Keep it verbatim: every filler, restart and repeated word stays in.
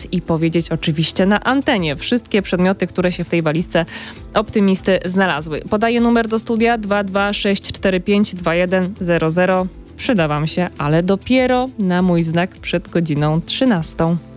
i powiedzieć oczywiście na antenie wszystkie przedmioty, które się w tej walizce optymisty znalazły. Podaję numer do studia dwa dwa sześć cztery pięć dwa jeden zero zero. Przyda wam się, ale dopiero na mój znak przed godziną trzynastą.